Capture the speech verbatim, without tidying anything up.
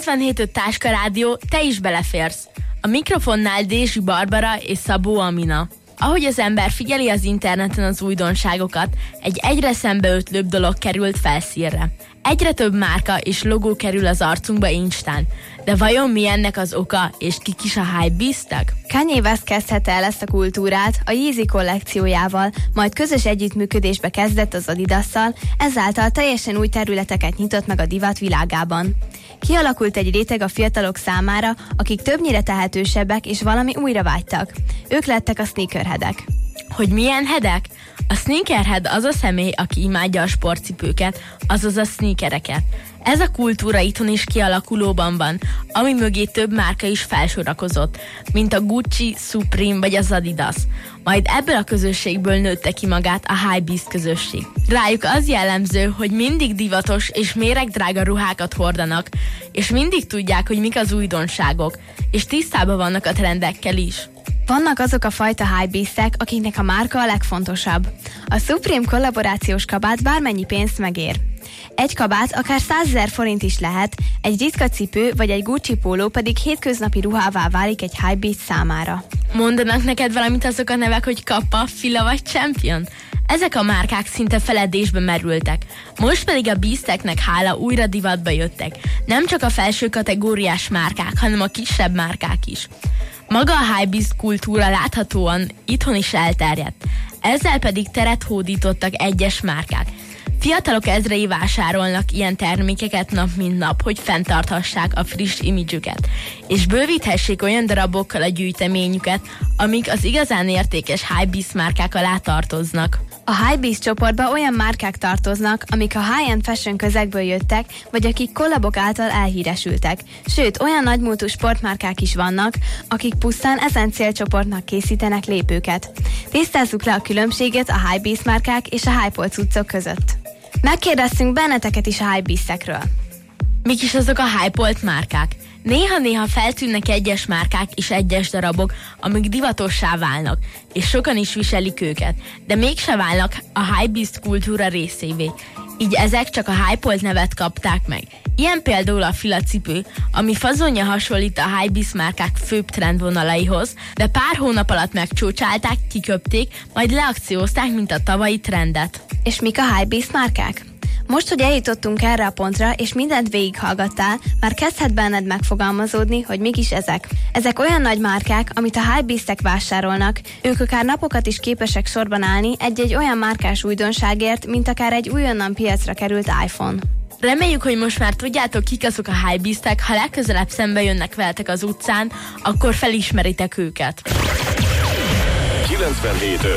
kilencvenhét öt Táska Rádió, te is beleférsz. A mikrofonnál Dézsi Barbara és Szabó Amina. Ahogy az ember figyeli az interneten az újdonságokat, egy egyre szembeötlőbb dolog került felszínre. Egyre több márka és logó kerül az arcunkba instán. De vajon mi ennek az oka, és kik is a hypebeastek? Kanye West kezdhette el ezt a kultúrát a Yeezy kollekciójával, majd közös együttműködésbe kezdett az Adidasszal, ezáltal teljesen új területeket nyitott meg a divat világában. Kialakult egy réteg a fiatalok számára, akik többnyire tehetősebbek és valami újra vágytak. Ők lettek a sneakerheadek. Hogy milyen hedek? A sneakerhead az a személy, aki imádja a sportcipőket, azaz a sneakereket. Ez a kultúra itthon is kialakulóban van, ami mögé több márka is felsorakozott, mint a Gucci, Supreme vagy az Adidas. Majd ebből a közösségből nőtte ki magát a hypebeast közösség. Rájuk az jellemző, hogy mindig divatos és méregdrága ruhákat hordanak, és mindig tudják, hogy mik az újdonságok, és tisztában vannak a trendekkel is. Vannak azok a fajta hypebeastek, akiknek a márka a legfontosabb. A Supreme kollaborációs kabát bármennyi pénzt megér. Egy kabát akár százezer forint is lehet, egy ritka cipő vagy egy Gucci póló pedig hétköznapi ruhává válik egy hypebeast számára. Mondanak neked valamit azok a nevek, hogy Kappa, Fila vagy Champion? Ezek a márkák szinte feledésbe merültek. Most pedig a beasteknek hála újra divatba jöttek. Nem csak a felső kategóriás márkák, hanem a kisebb márkák is. Maga a hypebeast kultúra láthatóan itthon is elterjedt. Ezzel pedig teret hódítottak egyes márkák. Fiatalok ezrei vásárolnak ilyen termékeket nap mint nap, hogy fenntarthassák a friss imidzsüket, és bővíthessék olyan darabokkal a gyűjteményüket, amik az igazán értékes hypebeast márkák alá tartoznak. A hypebeast csoportba olyan márkák tartoznak, amik a high-end fashion közegből jöttek, vagy akik kollabok által elhíresültek. Sőt, olyan nagymúltú sportmárkák is vannak, akik pusztán ezen célcsoportnak készítenek lépőket. Tisztázzuk le a különbséget a hypebeast márkák és a hype-olt cuccok között. Megkérdeztünk benneteket is a hypebeastekről. Mik is azok a hype-olt márkák? Néha-néha feltűnnek egyes márkák és egyes darabok, amik divatossá válnak, és sokan is viselik őket, de mégse válnak a hypebeast kultúra részévé. Így ezek csak a hype-olt nevet kapták meg. Ilyen például a Fila cipő, ami fazonja hasonlít a hypebeast márkák főbb trendvonalaihoz, de pár hónap alatt megcsócsálták, kiköpték, majd leakciózták, mint a tavalyi trendet. És mik a hypebeast márkák? Most, hogy eljutottunk erre a pontra, és mindent végighallgattál, már kezdhet benned megfogalmazódni, hogy mik is ezek. Ezek olyan nagy márkák, amit a hypebeastek vásárolnak, ők akár napokat is képesek sorban állni egy-egy olyan márkás újdonságért, mint akár egy újonnan piacra került iPhone. Reméljük, hogy most már tudjátok, kik azok a hypebeastek, ha legközelebb szembe jönnek veletek az utcán, akkor felismeritek őket. kilencvenhét öt